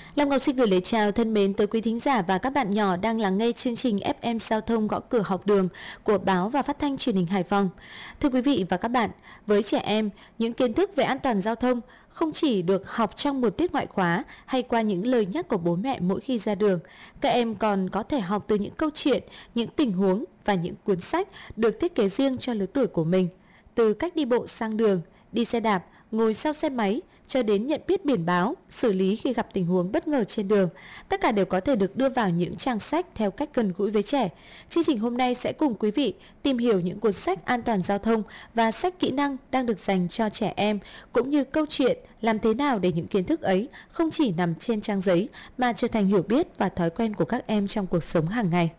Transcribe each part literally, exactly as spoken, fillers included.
Lam Ngọc xin gửi lời chào thân mến tới quý thính giả và các bạn nhỏ đang lắng nghe chương trình ép em Giao thông Gõ Cửa Học Đường của Báo và Phát thanh Truyền hình Hải Phòng. Thưa quý vị và các bạn, với trẻ em, những kiến thức về an toàn giao thông không chỉ được học trong một tiết ngoại khóa hay qua những lời nhắc của bố mẹ mỗi khi ra đường. Các em còn có thể học từ những câu chuyện, những tình huống và những cuốn sách được thiết kế riêng cho lứa tuổi của mình. Từ cách đi bộ sang đường, đi xe đạp, ngồi sau xe máy, cho đến nhận biết biển báo, xử lý khi gặp tình huống bất ngờ trên đường. Tất cả đều có thể được đưa vào những trang sách theo cách gần gũi với trẻ. Chương trình hôm nay sẽ cùng quý vị tìm hiểu những cuốn sách an toàn giao thông và sách kỹ năng đang được dành cho trẻ em, cũng như câu chuyện làm thế nào để những kiến thức ấy không chỉ nằm trên trang giấy mà trở thành hiểu biết và thói quen của các em trong cuộc sống hàng ngày.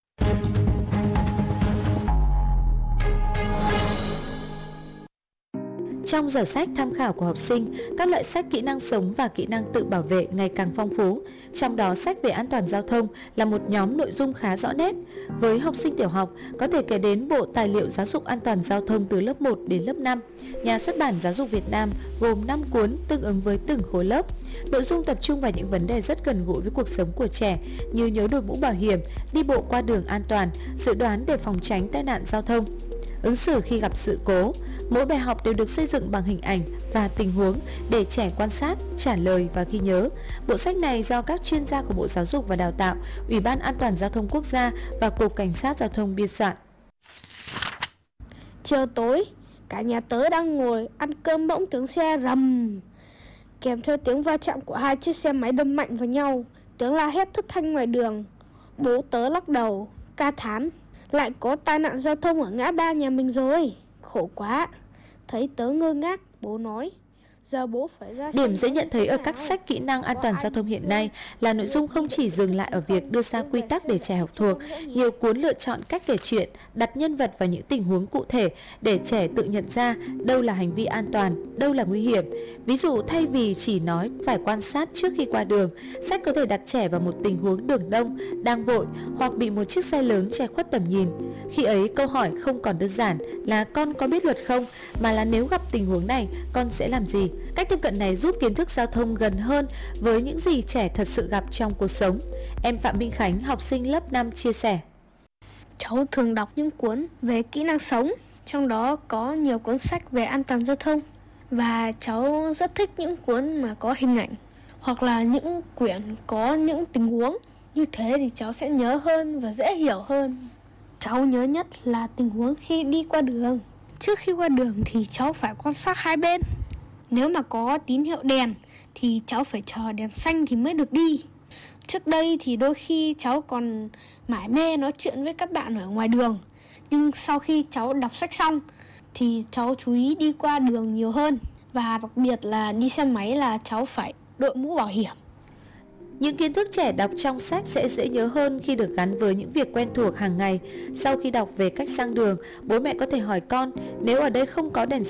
Trong giỏ sách tham khảo của học sinh, các loại sách kỹ năng sống và kỹ năng tự bảo vệ ngày càng phong phú. Trong đó, sách về an toàn giao thông là một nhóm nội dung khá rõ nét. Với học sinh tiểu học, có thể kể đến bộ tài liệu giáo dục an toàn giao thông từ lớp một đến lớp năm. Nhà xuất bản Giáo dục Việt Nam gồm năm cuốn tương ứng với từng khối lớp. Nội dung tập trung vào những vấn đề rất gần gũi với cuộc sống của trẻ như nhớ đội mũ bảo hiểm, đi bộ qua đường an toàn, dự đoán để phòng tránh tai nạn giao thông, ứng xử khi gặp sự cố. Mỗi bài học đều được xây dựng bằng hình ảnh và tình huống để trẻ quan sát, trả lời và ghi nhớ. Bộ sách này do các chuyên gia của Bộ Giáo dục và Đào tạo, Ủy ban An toàn Giao thông Quốc gia và Cục Cảnh sát Giao thông biên soạn. Chiều tối, cả nhà tớ đang ngồi ăn cơm bỗng tiếng xe rầm, kèm theo tiếng va chạm của hai chiếc xe máy đâm mạnh vào nhau, tiếng la hét thất thanh ngoài đường. Bố tớ lắc đầu, ca thán: lại có tai nạn giao thông ở ngã ba nhà mình rồi, khổ quá. Thấy tớ ngơ ngác, bố nói: giờ bố phải ra. Điểm dễ nhận thấy ở các sách kỹ năng an toàn giao thông hiện nay là nội dung không chỉ dừng lại ở việc đưa ra quy tắc để trẻ học thuộc. Nhiều cuốn lựa chọn cách kể chuyện, đặt nhân vật vào những tình huống cụ thể để trẻ tự nhận ra đâu là hành vi an toàn, đâu là nguy hiểm. Ví dụ, thay vì chỉ nói phải quan sát trước khi qua đường, sách có thể đặt trẻ vào một tình huống đường đông, đang vội hoặc bị một chiếc xe lớn che khuất tầm nhìn. Khi ấy, câu hỏi không còn đơn giản là con có biết luật không, mà là nếu gặp tình huống này, con sẽ làm gì. Cách tiếp cận này giúp kiến thức giao thông gần hơn với những gì trẻ thật sự gặp trong cuộc sống. Em Phạm Minh Khánh, học sinh lớp năm chia sẻ: cháu thường đọc những cuốn về kỹ năng sống, trong đó có nhiều cuốn sách về an toàn giao thông. Và cháu rất thích những cuốn mà có hình ảnh, hoặc là những quyển có những tình huống. Như thế thì cháu sẽ nhớ hơn và dễ hiểu hơn. Cháu nhớ nhất là tình huống khi đi qua đường. Trước khi qua đường thì cháu phải quan sát hai bên. Nếu mà có tín hiệu đèn thì cháu phải chờ đèn xanh thì mới được đi. Trước đây thì đôi khi cháu còn mải mê nói chuyện với các bạn ở ngoài đường. Nhưng sau khi cháu đọc sách xong thì cháu chú ý đi qua đường nhiều hơn. Và đặc biệt là đi xe máy là cháu phải đội mũ bảo hiểm. Những kiến thức trẻ đọc trong sách sẽ dễ nhớ hơn khi được gắn với những việc quen thuộc hàng ngày. Sau khi đọc về cách sang đường, bố mẹ có thể hỏi con: nếu ở đây không có đèn